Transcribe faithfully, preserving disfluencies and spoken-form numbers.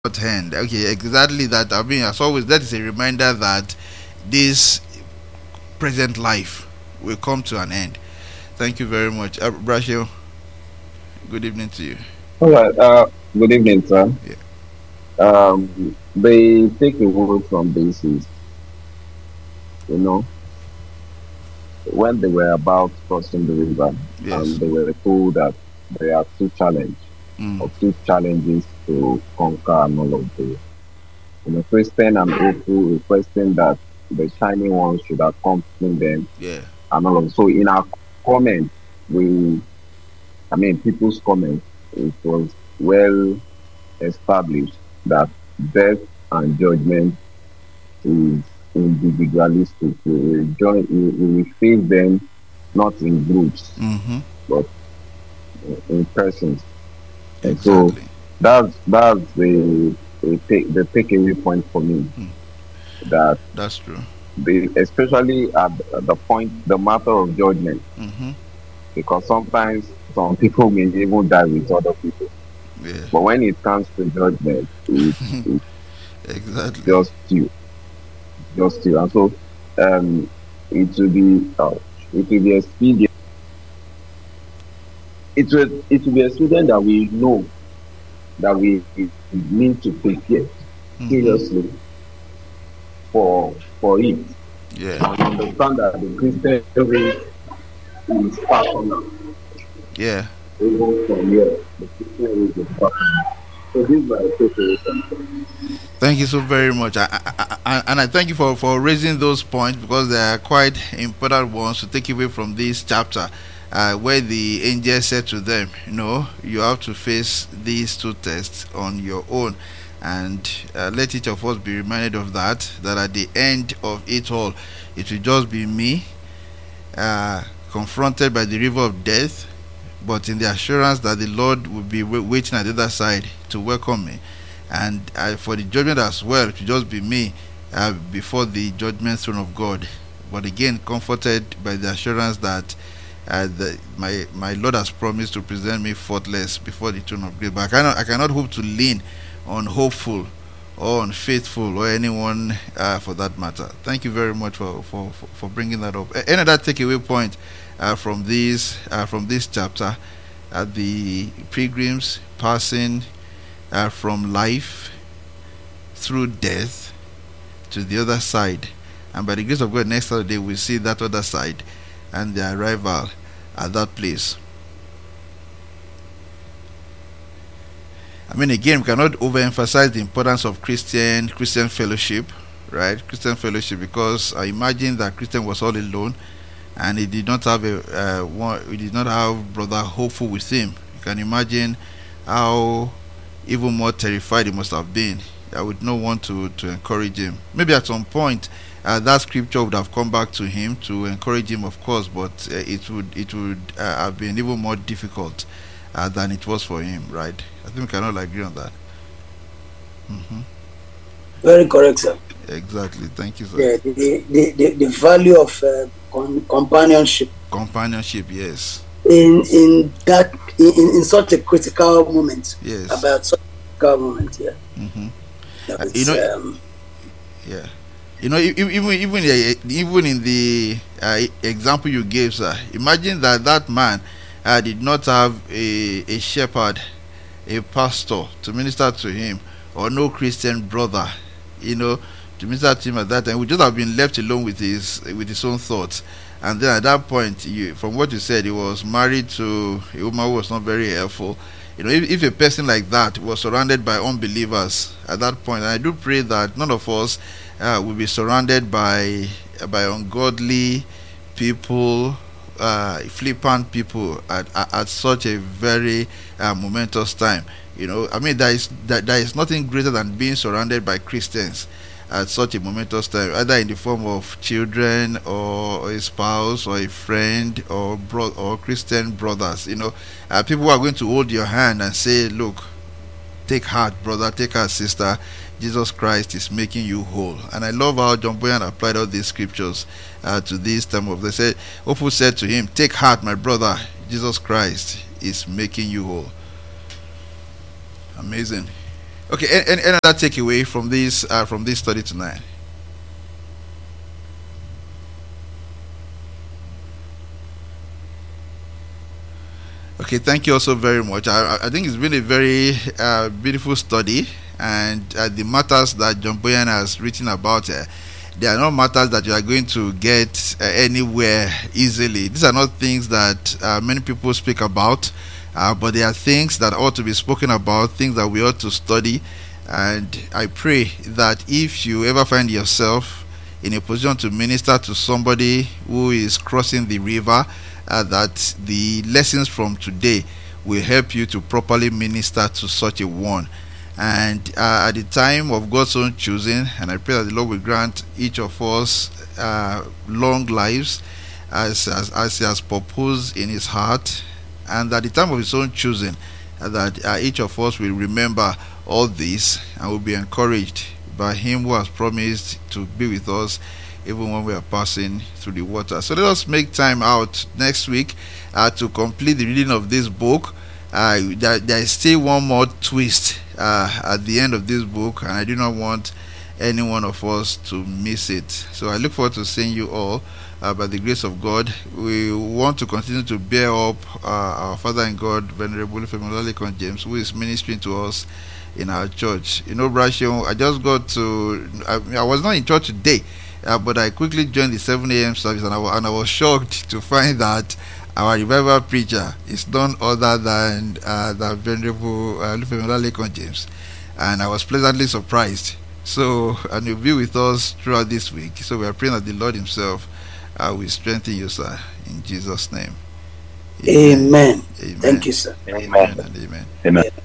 at hand. Okay, exactly that. I mean, as always, that is a reminder that this present life will come to an end. Thank you very much. Uh, Brashio, good evening to you. All right. Uh, good evening, sir. Yeah. Um, they take away from this is, you know, when they were about crossing the river, Yes. and they were told that there are two challenge Mm. or two challenges to conquer and all of this. You know, Christian and Opu requesting that the shining one should accompany them Yeah. and all of. So in our comment, we, I mean, people's comment, it was well established that death and judgment is individualistic. We will join, we, we will face them not in groups, Mm-hmm. but in persons. And so Exactly. that's that's the the take the takeaway point for me, Mm. that That's true. the especially at the point the matter of judgment, Mm-hmm. because sometimes some people may even die with other people, Yeah. but when it comes to judgment, it, it's Exactly. just you, just you, and so um, it will be uh, it will be expedient. It will it will be expedient that we know that we need to prepare Mm-hmm. seriously for for it, Yeah. and understand that the Christian race is personal. Yeah. Even from here, the Christian race is personal. So this is my takeaway. Thank you so very much, I, I, I, and I thank you for, for raising those points because they are quite important ones to take away from this chapter, uh, where the angel said to them, "You know, you have to face these two tests on your own." And uh, let each of us be reminded of that. That at the end of it all, it will just be me, uh, confronted by the river of death, but in the assurance that the Lord will be waiting at the other side to welcome me, and uh, for the judgment as well, to just be me uh, before the judgment throne of God. But again, comforted by the assurance that uh, the, my my Lord has promised to present me faultless before the throne of grace. But I cannot I cannot hope to lean on hopeful or unfaithful or anyone uh, for that matter. Thank you very much for for, for, for bringing that up. Any other takeaway point uh, from this uh, from this chapter? Uh, the pilgrims passing uh, from life through death to the other side, and by the grace of God, next Saturday we see that other side and the arrival at that place. I mean, again, we cannot overemphasize the importance of Christian Christian fellowship, right? Christian fellowship, because I imagine that Christian was all alone, and he did not have a uh, one, he did not have brother hopeful with him. You can imagine how even more terrified he must have been. I would not want to to encourage him. Maybe at some point, uh, that scripture would have come back to him to encourage him, of course, but uh, it would it would uh, have been even more difficult uh, than it was for him, right? I think we can all agree on that. Hmm. Very correct, sir. Exactly. Thank you, sir. Yeah, the the, the, the value of uh, com- companionship Companionship, yes, in in that in, in such a critical moment, yes. about such a critical moment. Yeah, Hmm. Uh, you it's know, um yeah. You know, e- e- even even uh, even in the uh, example you gave, sir. Imagine that that man uh, did not have a a shepherd, a pastor to minister to him, or no Christian brother, you know, to minister to him at that time. Would just have been left alone with his with his own thoughts. And then at that point, you, from what you said, he was married to a woman who was not very helpful. You know, if, if a person like that was surrounded by unbelievers at that point, and I do pray that none of us uh, will be surrounded by by ungodly people, uh, flippant people at, at, at such a very uh, momentous time. You know, I mean, there is that there is nothing greater than being surrounded by Christians at such a momentous time, either in the form of children or a spouse or a friend or bro- or Christian brothers. You know, uh, people who are going to hold your hand and say, "Look, take heart, brother. Take heart, sister. Jesus Christ is making you whole." And I love how John Boyan applied all these scriptures uh, to this time of. They said, Opu said to him, "Take heart, my brother. Jesus Christ is making you whole." Amazing. Okay, any, any other takeaway from this uh, from this study tonight? Okay, thank you also very much. I, I think it's been a very uh, beautiful study, and uh, the matters that John Boyan has written about, uh, they are not matters that you are going to get uh, anywhere easily. These are not things that uh, many people speak about, uh, but they are things that ought to be spoken about, things that we ought to study. And I pray that if you ever find yourself in a position to minister to somebody who is crossing the river, Uh, that the lessons from today will help you to properly minister to such a one. And uh, at the time of God's own choosing, and I pray that the Lord will grant each of us uh, long lives as, as as He has proposed in His heart, and at the time of His own choosing, uh, that uh, each of us will remember all this and will be encouraged by Him who has promised to be with us even when we are passing through the water. So let us make time out next week uh, to complete the reading of this book. Uh, there, there is still one more twist uh, at the end of this book, and I do not want any one of us to miss it. So I look forward to seeing you all uh, by the grace of God. We want to continue to bear up uh, our Father in God, Venerable Femi Olalekan James, who is ministering to us in our church. You know, Brashion, I just got to, I, I was not in church today, Uh, but I quickly joined the seven a.m. service, and I, and I was shocked to find that our revival preacher is none other than uh, the Venerable uh, Olufemi Olalekan James, and I was pleasantly surprised. So, and you'll be with us throughout this week. So we are praying that the Lord Himself uh, will strengthen you, sir, in Jesus' name. Amen. Amen. Thank you, sir. Amen. Amen and amen. Amen.